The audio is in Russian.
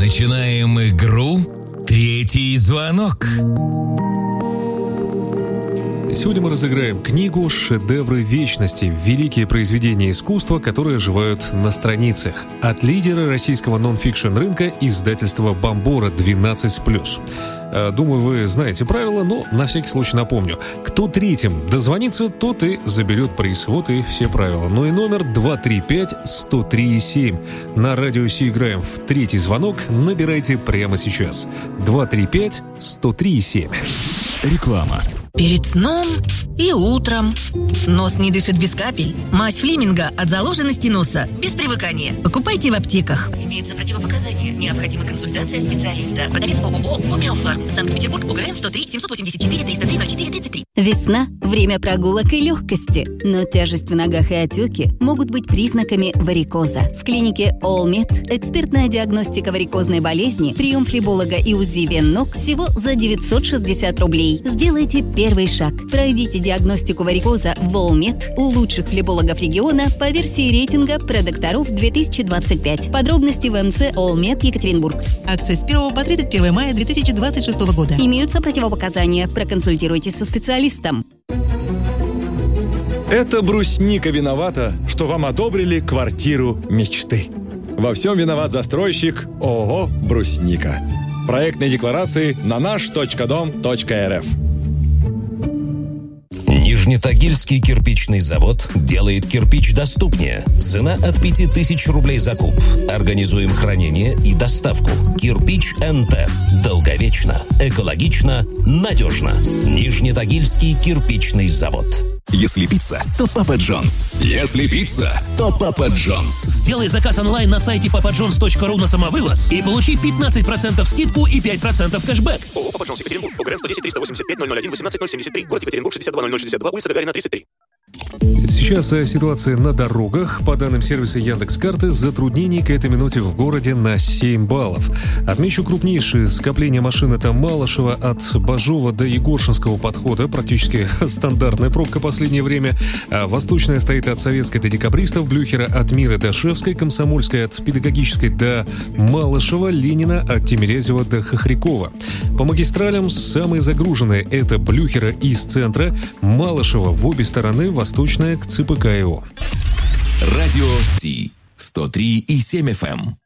Начинаем игру «Третий звонок». Сегодня мы разыграем книгу «Шедевры вечности. Великие произведения искусства, которые оживают на страницах». От лидера российского нон-фикшн рынка издательства «Бомбора» 12+. Думаю, вы знаете правила, но на всякий случай напомню. Кто третьим дозвонится, тот и заберет приз. Вот и все правила. Ну и номер 235-103-7. На радиусе играем в «Третий звонок». Набирайте прямо сейчас. 235-103-7. Реклама. Перед сном и утром. Нос не дышит без капель. Мазь Флеминга от заложенности носа. Без привыкания. Покупайте в аптеках. Имеются противопоказания. Необходима консультация специалиста. Продавец ООО «Гомеофарм». Санкт-Петербург, УГРН 103 784 303 04 33. Весна – время прогулок и легкости. Но тяжесть в ногах и отеки могут быть признаками варикоза. В клинике All-Med экспертная диагностика варикозной болезни, прием флеболога и УЗИ вен ног всего за 960 рублей. Сделайте первый шаг. Пройдите диагностику варикоза в All-Med у лучших флебологов региона по версии рейтинга продокторов 2025. Подробности в МЦ All-Med Екатеринбург. Акция с 1 по 31 мая 2026 года. Имеются противопоказания. Проконсультируйтесь со специалистом. Это брусника виновата, что вам одобрили квартиру мечты. Во всем виноват застройщик ООО «Брусника». Проектные декларации на наш.дом.рф. Нижнетагильский кирпичный завод делает кирпич доступнее. Цена от 5000 рублей за куб. Организуем хранение и доставку. Кирпич НТ. Долговечно, экологично, надежно. Нижнетагильский кирпичный завод. Если пицца, то Папа Джонс. Если пицца, то Папа Джонс. Сделай заказ онлайн на сайте papajohns.ru на самовывоз и получи 15% скидку и 5% кэшбэк. ООО «Папа Джонс» Екатеринбург. УГРН 110 385 001 18 073. Город Екатеринбург 620062. Улица Гагарина 33. Сейчас о ситуации на дорогах. По данным сервиса Яндекс.Карты, затруднений к этой минуте в городе на 7 баллов. Отмечу крупнейшее скопление машин — это Малышево от Бажова до Егоршинского подхода. Практически стандартная пробка в последнее время. Восточная стоит от Советской до Декабристов, Блюхера от Мира до Шевской, Комсомольская от Педагогической до Малышева, Ленина от Тимирязева до Хохрякова. По магистралям самые загруженные — это Блюхера из центра, Малышева в обе стороны, Восточная к ЦПК ИО. Радио Си 103,7 FM.